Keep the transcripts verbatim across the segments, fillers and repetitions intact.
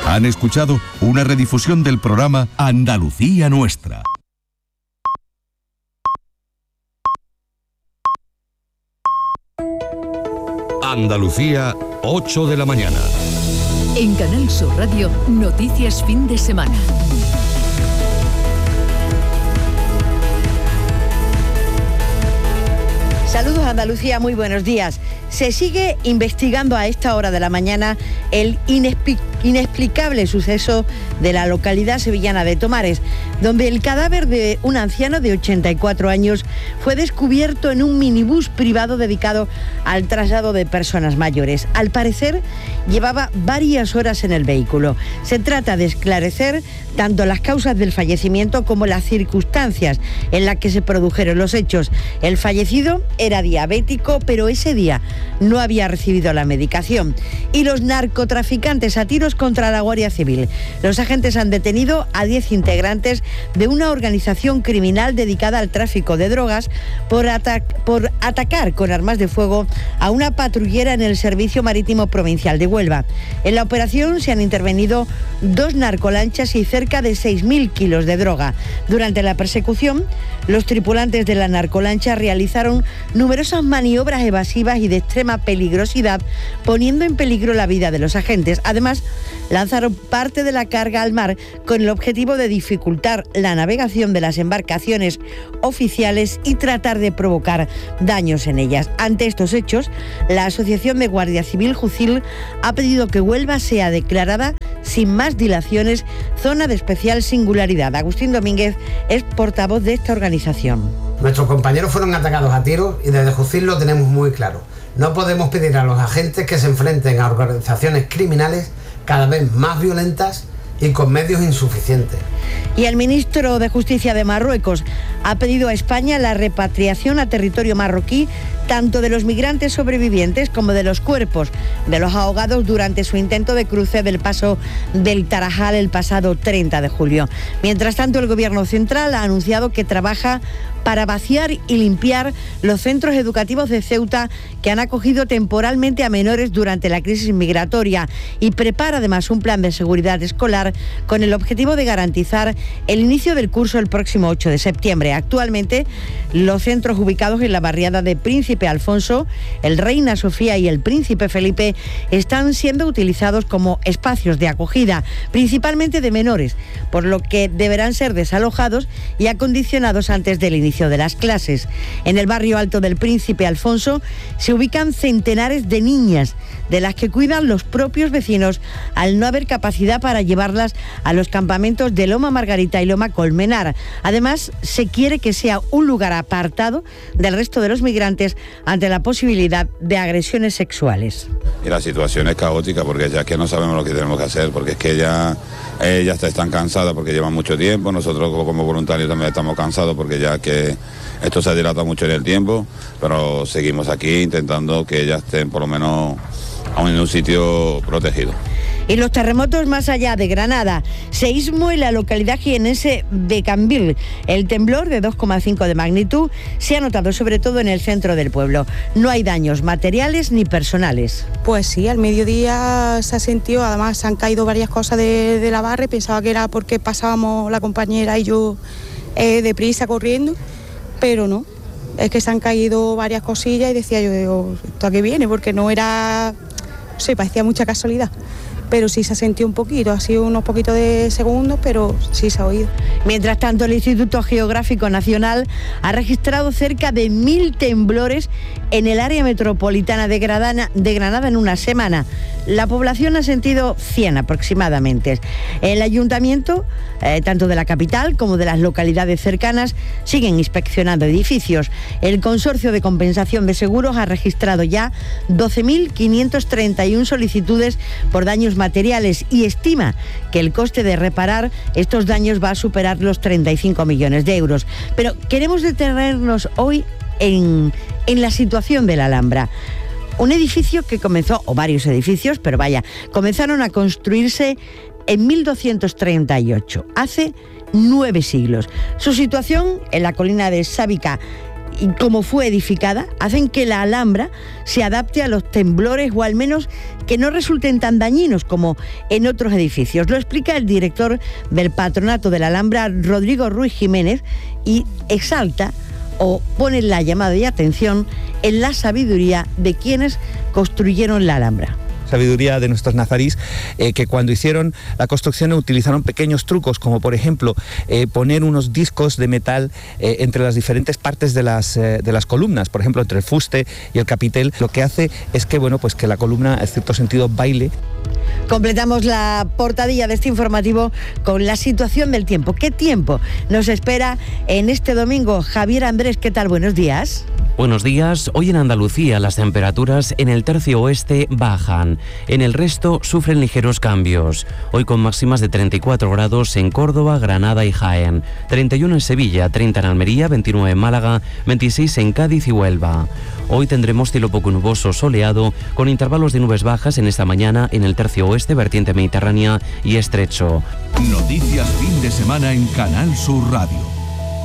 Han escuchado una redifusión del programa Andalucía Nuestra. Andalucía, ocho de la mañana. En Canal Sur Radio, noticias fin de semana. Saludos Andalucía, muy buenos días. Se sigue investigando a esta hora de la mañana el inexplicable inexplicable suceso de la localidad sevillana de Tomares, donde el cadáver de un anciano de ochenta y cuatro años fue descubierto en un minibús privado dedicado al traslado de personas mayores. Al parecer, llevaba varias horas en el vehículo. Se trata de esclarecer tanto las causas del fallecimiento como las circunstancias en las que se produjeron los hechos. El fallecido era diabético, pero ese día no había recibido la medicación. Y los narcotraficantes a tiros contra la Guardia Civil. Los agentes han detenido a diez integrantes de una organización criminal dedicada al tráfico de drogas por, ata- por atacar con armas de fuego a una patrullera en el Servicio Marítimo Provincial de Huelva. En la operación se han intervenido dos narcolanchas y cerca de seis mil kilos de droga. Durante la persecución, los tripulantes de la narcolancha realizaron numerosas maniobras evasivas y de extrema peligrosidad, poniendo en peligro la vida de los agentes. Además, lanzaron parte de la carga al mar con el objetivo de dificultar la navegación de las embarcaciones oficiales y tratar de provocar daños en ellas. Ante estos hechos, la Asociación de Guardia Civil Jucil ha pedido que Huelva sea declarada sin más dilaciones zona de especial singularidad. Agustín Domínguez es portavoz de esta organización. Nuestros compañeros fueron atacados a tiros y desde Jucil lo tenemos muy claro. No podemos pedir a los agentes que se enfrenten a organizaciones criminales cada vez más violentas y con medios insuficientes. Y el ministro de Justicia de Marruecos ha pedido a España la repatriación a territorio marroquí tanto de los migrantes sobrevivientes como de los cuerpos de los ahogados durante su intento de cruce del paso del Tarajal el pasado treinta de julio. Mientras tanto, el Gobierno central ha anunciado que trabaja para vaciar y limpiar los centros educativos de Ceuta que han acogido temporalmente a menores durante la crisis migratoria y prepara además un plan de seguridad escolar con el objetivo de garantizar el inicio del curso el próximo ocho de septiembre. Actualmente, los centros ubicados en la barriada de Príncipe Alfonso, el Reina Sofía y el Príncipe Felipe están siendo utilizados como espacios de acogida, principalmente de menores, por lo que deberán ser desalojados y acondicionados antes del inicio de las clases. En el barrio alto del Príncipe Alfonso se ubican centenares de niñas, de las que cuidan los propios vecinos al no haber capacidad para llevarlas a los campamentos de Loma Margarita y Loma Colmenar. Además, se quiere que sea un lugar apartado del resto de los migrantes ante la posibilidad de agresiones sexuales. Y la situación es caótica porque ya que no sabemos lo que tenemos que hacer, porque es que ya ellas están cansadas porque llevan mucho tiempo, nosotros como voluntarios también estamos cansados porque ya que esto se ha dilatado mucho en el tiempo, pero seguimos aquí intentando que ellas estén por lo menos en un sitio protegido. Y los terremotos más allá de Granada. Seísmo en la localidad jienense de Cambil. El temblor de dos coma cinco de magnitud se ha notado sobre todo en el centro del pueblo. No hay daños materiales ni personales. Pues sí, al mediodía se ha sentido, además se han caído varias cosas de, de la barra. Pensaba que era porque pasábamos la compañera y yo eh, deprisa corriendo, pero no. Es que se han caído varias cosillas y decía yo, digo, ¿esto a qué viene? Porque no era, no sé, parecía mucha casualidad. Pero sí se ha sentido un poquito, ha sido unos poquitos de segundos, pero sí se ha oído. Mientras tanto, el Instituto Geográfico Nacional ha registrado cerca de mil temblores en el área metropolitana de Granada, de Granada en una semana. La población ha sentido cien aproximadamente. El ayuntamiento, eh, tanto de la capital como de las localidades cercanas, siguen inspeccionando edificios. El Consorcio de Compensación de Seguros ha registrado ya doce mil quinientas treinta y una solicitudes por daños materiales y estima que el coste de reparar estos daños va a superar los treinta y cinco millones de euros. Pero queremos detenernos hoy en, en la situación de la Alhambra. Un edificio que comenzó, o varios edificios, pero vaya, comenzaron a construirse en mil doscientos treinta y ocho, hace nueve siglos. Su situación en la colina de Sábica y como fue edificada, hacen que la Alhambra se adapte a los temblores o al menos que no resulten tan dañinos como en otros edificios. Lo explica el director del Patronato de la Alhambra, Rodrigo Ruiz Jiménez, y exalta o pone la llamada de atención en la sabiduría de quienes construyeron la Alhambra. Sabiduría de nuestros nazarís, eh, que cuando hicieron la construcción utilizaron pequeños trucos, como por ejemplo eh, poner unos discos de metal eh, entre las diferentes partes de las, eh, de las columnas, por ejemplo entre el fuste y el capitel. Lo que hace es que, bueno, pues que la columna en cierto sentido baile. Completamos la portadilla de este informativo con la situación del tiempo. ¿Qué tiempo nos espera en este domingo? Javier Andrés, ¿qué tal? Buenos días. Buenos días. Hoy en Andalucía las temperaturas en el tercio oeste bajan. En el resto sufren ligeros cambios. Hoy con máximas de treinta y cuatro grados en Córdoba, Granada y Jaén. treinta y uno en Sevilla, treinta en Almería, veintinueve en Málaga, veintiséis en Cádiz y Huelva. Hoy tendremos cielo poco nuboso, soleado, con intervalos de nubes bajas en esta mañana en el tercio oeste, vertiente mediterránea y estrecho. Noticias fin de semana en Canal Sur Radio.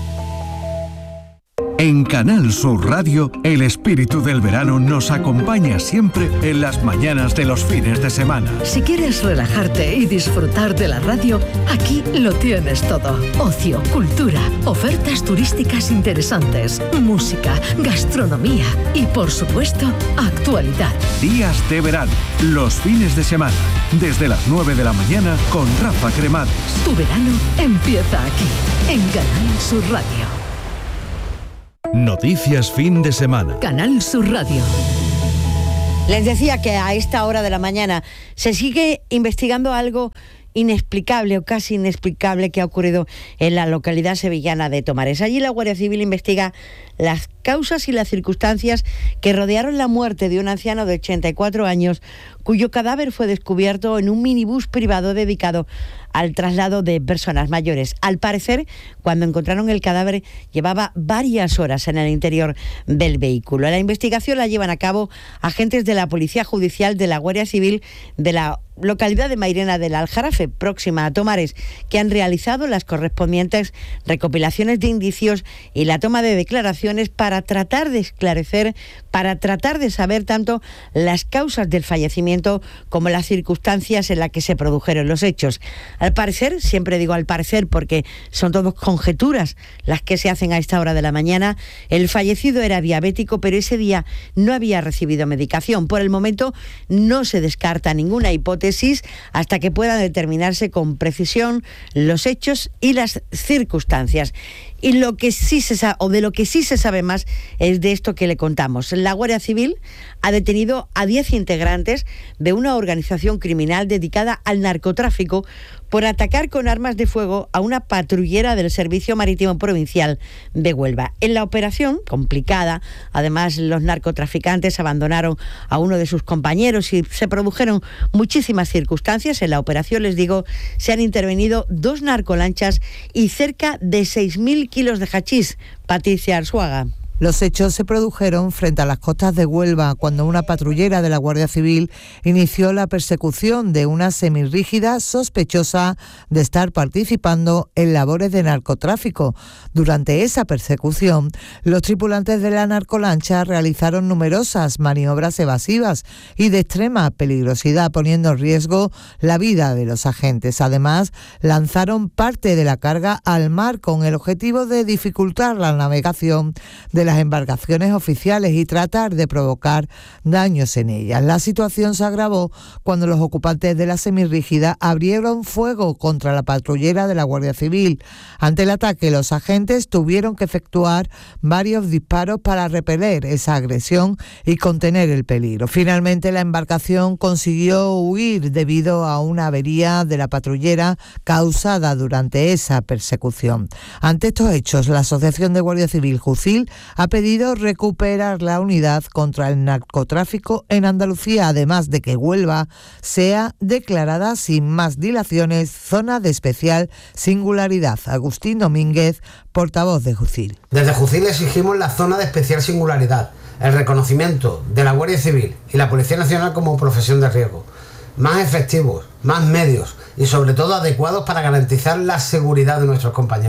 En Canal Sur Radio, el espíritu del verano nos acompaña siempre en las mañanas de los fines de semana. Si quieres relajarte y disfrutar de la radio, aquí lo tienes todo. Ocio, cultura, ofertas turísticas interesantes, música, gastronomía y, por supuesto, actualidad. Días de verano, los fines de semana, desde las nueve de la mañana con Rafa Cremades. Tu verano empieza aquí, en Canal Sur Radio. Noticias fin de semana. Canal Sur Radio. Les decía que a esta hora de la mañana se sigue investigando algo inexplicable o casi inexplicable que ha ocurrido en la localidad sevillana de Tomares. Allí la Guardia Civil investiga las causas y las circunstancias que rodearon la muerte de un anciano de ochenta y cuatro años cuyo cadáver fue descubierto en un minibús privado dedicado al traslado de personas mayores. Al parecer, cuando encontraron el cadáver, llevaba varias horas en el interior del vehículo. La investigación la llevan a cabo agentes de la Policía Judicial, de la Guardia Civil, de la localidad de Mairena del Aljarafe, próxima a Tomares, que han realizado las correspondientes recopilaciones de indicios y la toma de declaraciones para tratar de esclarecer, para tratar de saber tanto las causas del fallecimiento como las circunstancias en las que se produjeron los hechos. Al parecer, siempre digo al parecer porque son todos conjeturas las que se hacen a esta hora de la mañana, el fallecido era diabético, pero ese día no había recibido medicación. Por el momento no se descarta ninguna hipótesis hasta que puedan determinarse con precisión los hechos y las circunstancias. Y lo que sí se sabe, o de lo que sí se sabe más, es de esto que le contamos. La Guardia Civil ha detenido a diez integrantes de una organización criminal dedicada al narcotráfico por atacar con armas de fuego a una patrullera del Servicio Marítimo Provincial de Huelva. En la operación, complicada, además los narcotraficantes abandonaron a uno de sus compañeros y se produjeron muchísimas circunstancias. En la operación, les digo, se han intervenido dos narcolanchas y cerca de seis mil kilos de hachís. Patricia Arzuaga. Los hechos se produjeron frente a las costas de Huelva cuando una patrullera de la Guardia Civil inició la persecución de una semirrígida sospechosa de estar participando en labores de narcotráfico. Durante esa persecución, los tripulantes de la narcolancha realizaron numerosas maniobras evasivas y de extrema peligrosidad, poniendo en riesgo la vida de los agentes. Además, lanzaron parte de la carga al mar con el objetivo de dificultar la navegación de las embarcaciones oficiales y tratar de provocar daños en ellas. La situación se agravó cuando los ocupantes de la semirrígida abrieron fuego contra la patrullera de la Guardia Civil. Ante el ataque, los agentes tuvieron que efectuar varios disparos para repeler esa agresión y contener el peligro. Finalmente, la embarcación consiguió huir debido a una avería de la patrullera causada durante esa persecución. Ante estos hechos, la Asociación de Guardia Civil Jucil ha pedido recuperar la unidad contra el narcotráfico en Andalucía, además de que Huelva sea declarada sin más dilaciones zona de especial singularidad. Agustín Domínguez, portavoz de Jucil. Desde Jucil exigimos la zona de especial singularidad, el reconocimiento de la Guardia Civil y la Policía Nacional como profesión de riesgo, más efectivos, más medios y sobre todo adecuados para garantizar la seguridad de nuestros compañeros.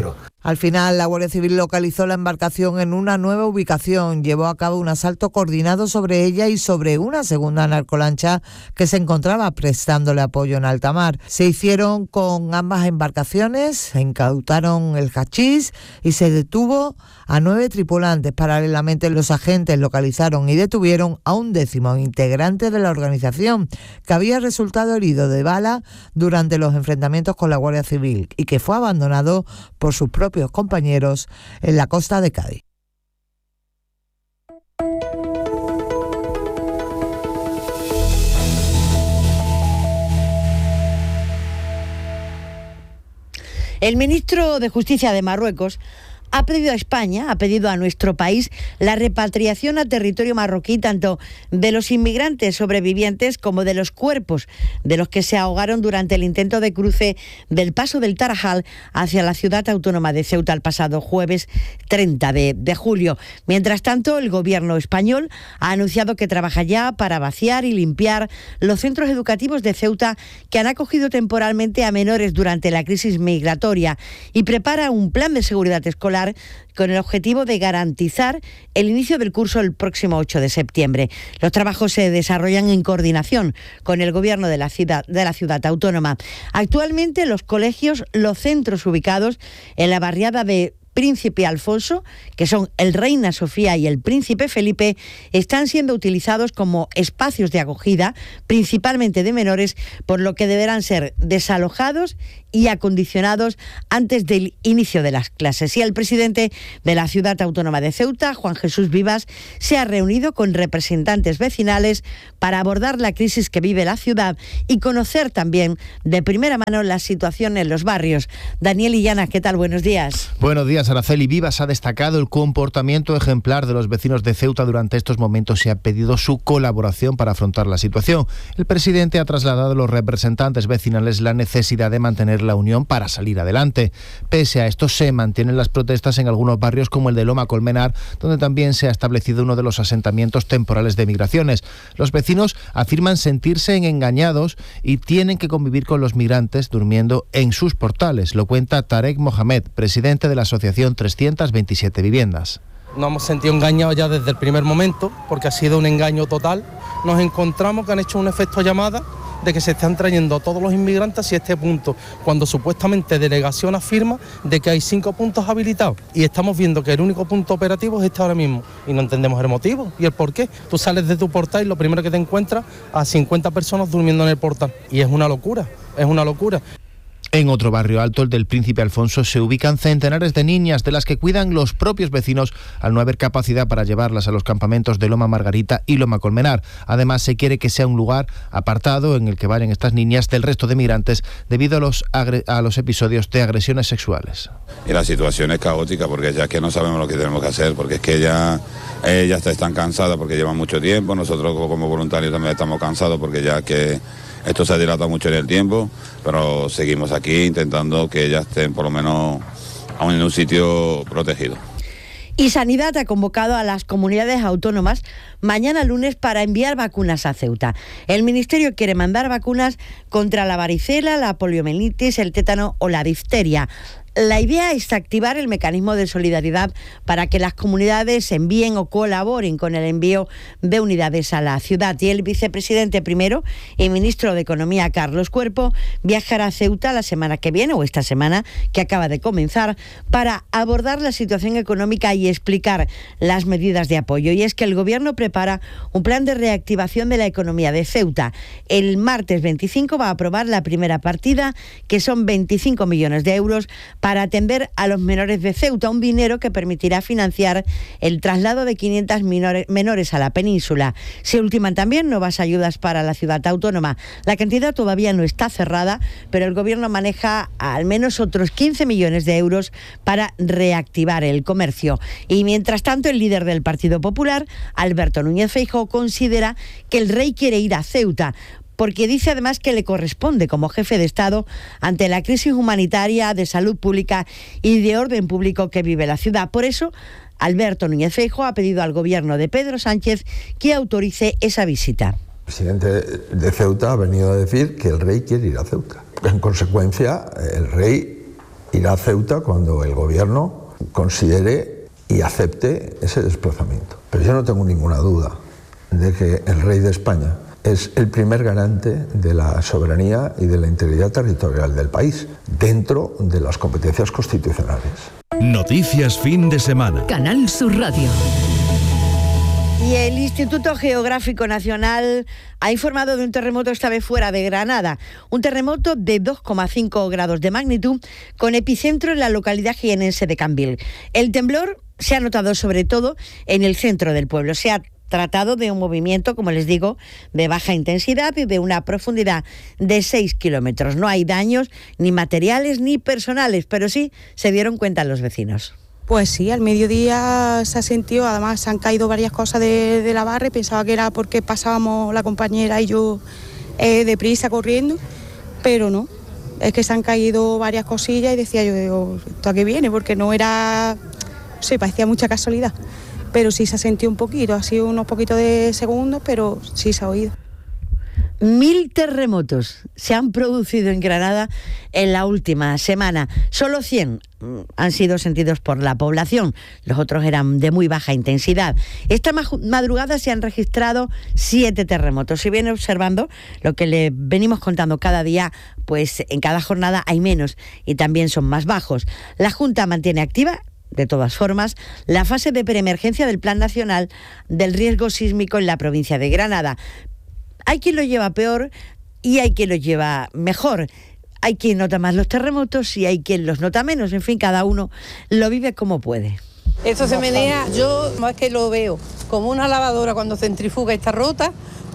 Al final, la Guardia Civil localizó la embarcación en una nueva ubicación, llevó a cabo un asalto coordinado sobre ella y sobre una segunda narcolancha que se encontraba prestándole apoyo en alta mar. Se hicieron con ambas embarcaciones, se incautaron el hachís y se detuvo a nueve tripulantes. Paralelamente, los agentes localizaron y detuvieron a un décimo integrante de la organización que había resultado herido de bala durante los enfrentamientos con la Guardia Civil y que fue abandonado por sus propios compañeros en la costa de Cádiz. El ministro de Justicia de Marruecos ha pedido a España, ha pedido a nuestro país la repatriación a territorio marroquí tanto de los inmigrantes sobrevivientes como de los cuerpos de los que se ahogaron durante el intento de cruce del paso del Tarajal hacia la ciudad autónoma de Ceuta el pasado jueves treinta de julio. Mientras tanto, el gobierno español ha anunciado que trabaja ya para vaciar y limpiar los centros educativos de Ceuta que han acogido temporalmente a menores durante la crisis migratoria y prepara un plan de seguridad escolar con el objetivo de garantizar el inicio del curso el próximo ocho de septiembre. Los trabajos se desarrollan en coordinación con el gobierno de la ciudad, de la ciudad autónoma. Actualmente los colegios, los centros ubicados en la barriada de Príncipe Alfonso, que son el Reina Sofía y el Príncipe Felipe, están siendo utilizados como espacios de acogida, principalmente de menores, por lo que deberán ser desalojados y acondicionados antes del inicio de las clases. Y el presidente de la Ciudad Autónoma de Ceuta, Juan Jesús Vivas, se ha reunido con representantes vecinales para abordar la crisis que vive la ciudad y conocer también de primera mano la situación en los barrios. Daniel Illana, ¿qué tal? Buenos días. Buenos días, Araceli. Vivas ha destacado el comportamiento ejemplar de los vecinos de Ceuta durante estos momentos y ha pedido su colaboración para afrontar la situación. El presidente ha trasladado a los representantes vecinales la necesidad de mantener la unión para salir adelante. Pese a esto, se mantienen las protestas en algunos barrios como el de Loma Colmenar, donde también se ha establecido uno de los asentamientos temporales de migraciones. Los vecinos afirman sentirse engañados y tienen que convivir con los migrantes durmiendo en sus portales. Lo cuenta Tarek Mohamed, presidente de la asociación trescientas veintisiete Viviendas. Nos hemos sentido engañados ya desde el primer momento, porque ha sido un engaño total. Nos encontramos que han hecho un efecto llamada de que se están trayendo a todos los inmigrantes hacia este punto, cuando supuestamente delegación afirma de que hay cinco puntos habilitados y estamos viendo que el único punto operativo es este ahora mismo y no entendemos el motivo y el por qué. Tú sales de tu portal y lo primero que te encuentras a cincuenta personas durmiendo en el portal y es una locura, es una locura. En otro barrio alto, el del Príncipe Alfonso, se ubican centenares de niñas de las que cuidan los propios vecinos al no haber capacidad para llevarlas a los campamentos de Loma Margarita y Loma Colmenar. Además, se quiere que sea un lugar apartado en el que vayan estas niñas del resto de migrantes debido a los, a los episodios de agresiones sexuales. Y la situación es caótica porque ya que no sabemos lo que tenemos que hacer, porque es que ya ellas están cansadas porque llevan mucho tiempo, nosotros como voluntarios también estamos cansados porque ya que esto se ha dilatado mucho en el tiempo, pero seguimos aquí intentando que ellas estén por lo menos aún en un sitio protegido. Y Sanidad ha convocado a las comunidades autónomas mañana lunes para enviar vacunas a Ceuta. El Ministerio quiere mandar vacunas contra la varicela, la poliomielitis, el tétano o la difteria. La idea es activar el mecanismo de solidaridad para que las comunidades envíen o colaboren con el envío de unidades a la ciudad. Y el vicepresidente primero y ministro de Economía, Carlos Cuerpo, viajará a Ceuta la semana que viene o esta semana que acaba de comenzar para abordar la situación económica y explicar las medidas de apoyo. Y es que el Gobierno prepara un plan de reactivación de la economía de Ceuta. El martes veinticinco va a aprobar la primera partida, que son veinticinco millones de euros, para atender a los menores de Ceuta, un dinero que permitirá financiar el traslado de quinientos menores a la península. Se ultiman también nuevas ayudas para la ciudad autónoma. La cantidad todavía no está cerrada, pero el Gobierno maneja al menos otros quince millones de euros para reactivar el comercio. Y mientras tanto, el líder del Partido Popular, Alberto Núñez Feijóo, considera que el rey quiere ir a Ceuta, porque dice además que le corresponde como jefe de Estado ante la crisis humanitaria, de salud pública y de orden público que vive la ciudad. Por eso, Alberto Núñez Feijóo ha pedido al Gobierno de Pedro Sánchez que autorice esa visita. El presidente de Ceuta ha venido a decir que el rey quiere ir a Ceuta. En consecuencia, el rey irá a Ceuta cuando el gobierno considere y acepte ese desplazamiento. Pero yo no tengo ninguna duda de que el rey de España es el primer garante de la soberanía y de la integridad territorial del país, dentro de las competencias constitucionales. Noticias fin de semana. Canal Sur Radio. Y el Instituto Geográfico Nacional ha informado de un terremoto esta vez fuera de Granada. Un terremoto de dos coma cinco grados de magnitud con epicentro en la localidad jienense de Cambil. El temblor se ha notado sobre todo en el centro del pueblo. Se ha tratado de un movimiento, como les digo, de baja intensidad y de una profundidad de seis kilómetros. No hay daños ni materiales ni personales, pero sí se dieron cuenta los vecinos. Pues sí, al mediodía se ha sentido, además se han caído varias cosas de, de la barra y pensaba que era porque pasábamos la compañera y yo eh, deprisa corriendo, pero no, es que se han caído varias cosillas y decía yo, digo, ¿esto a qué viene? Porque no era, no sé, parecía mucha casualidad, pero sí se ha sentido un poquito, ha sido unos poquitos de segundos, pero sí se ha oído. Mil terremotos se han producido en Granada en la última semana. Solo cien han sido sentidos por la población. Los otros eran de muy baja intensidad. Esta madrugada se han registrado siete terremotos. Si viene observando lo que le venimos contando cada día, pues en cada jornada hay menos y también son más bajos. La Junta mantiene activa, de todas formas, la fase de preemergencia del Plan Nacional del Riesgo Sísmico en la provincia de Granada. Hay quien lo lleva peor y hay quien lo lleva mejor. Hay quien nota más los terremotos y hay quien los nota menos. En fin, cada uno lo vive como puede. Esto se menea, yo más que lo veo como una lavadora cuando centrifuga está rota,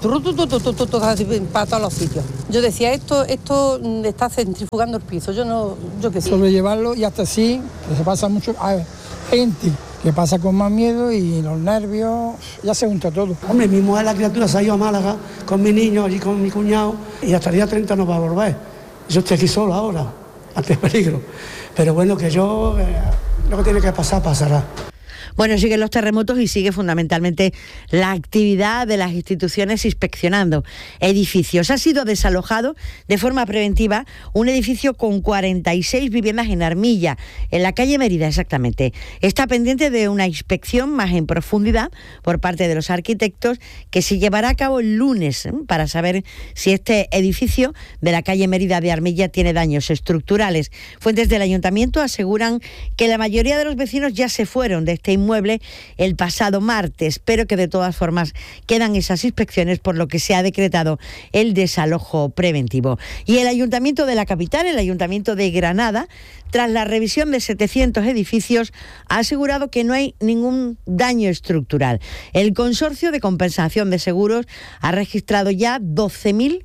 para todos los sitios. Yo decía, esto esto está centrifugando el piso, yo no, yo qué sé. Sobrellevarlo y hasta así, que se pasa mucho, hay gente que pasa con más miedo y los nervios, ya se junta todo. Hombre, mi mujer, la criatura, se ha ido a Málaga con mi niño, allí con mi cuñado, y hasta el día treinta no va a volver. Yo estoy aquí solo ahora, ante el peligro. Pero bueno, que yo, eh, lo que tiene que pasar, pasará. Bueno, siguen los terremotos y sigue fundamentalmente la actividad de las instituciones inspeccionando edificios. Ha sido desalojado de forma preventiva un edificio con cuarenta y seis viviendas en Armilla, en la calle Mérida exactamente. Está pendiente de una inspección más en profundidad por parte de los arquitectos que se llevará a cabo el lunes ¿eh? para saber si este edificio de la calle Mérida de Armilla tiene daños estructurales. Fuentes del ayuntamiento aseguran que la mayoría de los vecinos ya se fueron de este inmueble el pasado martes, pero que de todas formas quedan esas inspecciones, por lo que se ha decretado el desalojo preventivo. Y el Ayuntamiento de la capital, el Ayuntamiento de Granada, tras la revisión de setecientos edificios, ha asegurado que no hay ningún daño estructural. El Consorcio de Compensación de Seguros ha registrado ya doce mil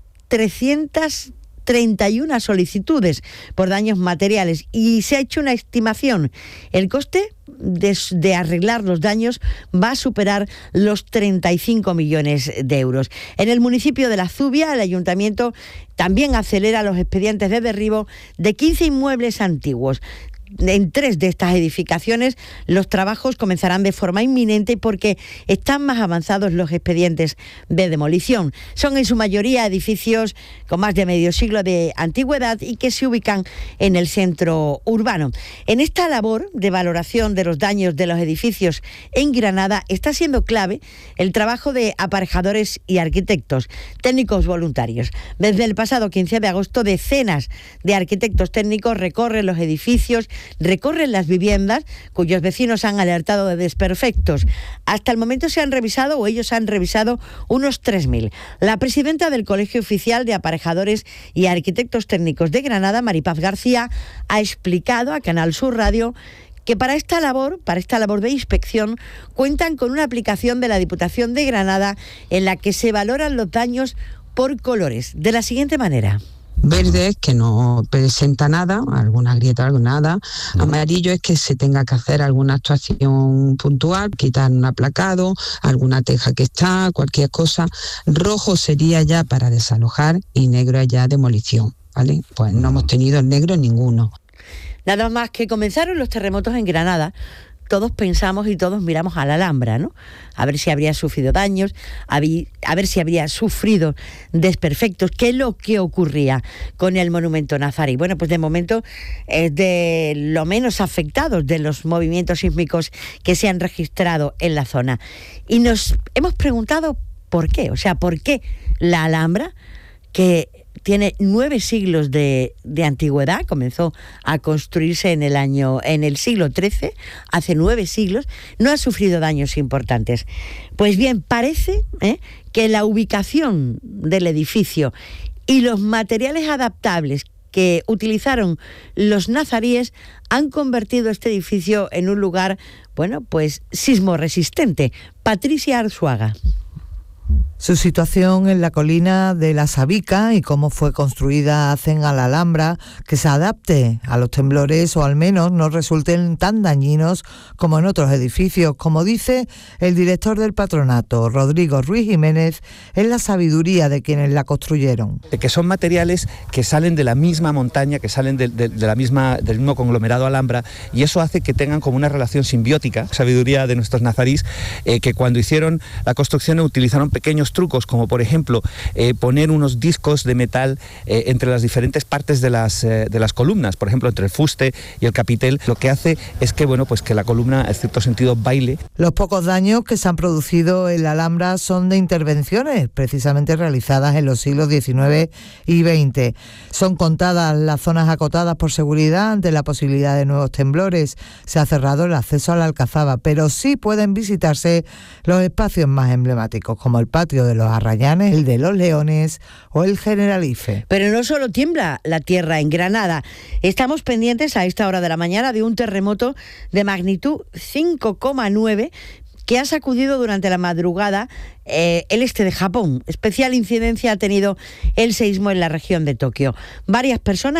trescientas treinta y una solicitudes por daños materiales y se ha hecho una estimación. El coste de, de arreglar los daños va a superar los treinta y cinco millones de euros. En el municipio de La Zubia, el ayuntamiento también acelera los expedientes de derribo de quince inmuebles antiguos. En tres de estas edificaciones los trabajos comenzarán de forma inminente porque están más avanzados los expedientes de demolición. Son en su mayoría edificios con más de medio siglo de antigüedad y que se ubican en el centro urbano. En esta labor de valoración de los daños de los edificios en Granada está siendo clave el trabajo de aparejadores y arquitectos, técnicos voluntarios. Desde el pasado quince de agosto, decenas de arquitectos técnicos recorren los edificios, recorren las viviendas cuyos vecinos han alertado de desperfectos. Hasta el momento se han revisado, o ellos han revisado, unos tres mil. La presidenta del Colegio Oficial de Aparejadores y Arquitectos Técnicos de Granada, Maripaz García, ha explicado a Canal Sur Radio que para esta labor, para esta labor de inspección, cuentan con una aplicación de la Diputación de Granada en la que se valoran los daños por colores, de la siguiente manera. Verde es que no presenta nada, alguna grieta, algo nada. Amarillo es que se tenga que hacer alguna actuación puntual, quitar un aplacado, alguna teja que está, cualquier cosa. Rojo sería ya para desalojar y negro es ya demolición, ¿vale? Pues no hemos tenido el negro ninguno. Nada más que comenzaron los terremotos en Granada, todos pensamos y todos miramos a la Alhambra, ¿no? A ver si habría sufrido daños, a ver si habría sufrido desperfectos. ¿Qué es lo que ocurría con el monumento nazarí? Bueno, pues de momento es de lo menos afectados de los movimientos sísmicos que se han registrado en la zona. Y nos hemos preguntado por qué, o sea, por qué la Alhambra, que tiene nueve siglos de, de antigüedad, comenzó a construirse en el año, en el siglo trece, hace nueve siglos, no ha sufrido daños importantes. Pues bien, parece ¿eh? que la ubicación del edificio y los materiales adaptables que utilizaron los nazaríes han convertido este edificio en un lugar, bueno, pues sismo resistente. Patricia Arzuaga. Su situación en la colina de la Sabica y cómo fue construida hacen a la Alhambra que se adapte a los temblores o al menos no resulten tan dañinos como en otros edificios. Como dice el director del patronato, Rodrigo Ruiz Jiménez, es la sabiduría de quienes la construyeron. Que son materiales que salen de la misma montaña, que salen de, de, de la misma, del mismo conglomerado Alhambra, y eso hace que tengan como una relación simbiótica, sabiduría de nuestros nazarís, eh, que cuando hicieron la construcción utilizaron pequeños trucos, como por ejemplo eh, poner unos discos de metal eh, entre las diferentes partes de las, eh, de las columnas, por ejemplo entre el fuste y el capitel. Lo que hace es que, bueno, pues que la columna en cierto sentido baile. Los pocos daños que se han producido en la Alhambra son de intervenciones precisamente realizadas en los siglos diecinueve y veinte. Son contadas las zonas acotadas por seguridad ante la posibilidad de nuevos temblores. Se ha cerrado el acceso a la Alcazaba, pero sí pueden visitarse los espacios más emblemáticos como el patio de los Arrayanes, el de los Leones o el Generalife. Pero no solo tiembla la tierra en Granada. Estamos pendientes a esta hora de la mañana de un terremoto de magnitud cinco coma nueve que ha sacudido durante la madrugada eh, el este de Japón. Especial incidencia ha tenido el seísmo en la región de Tokio. Varias personas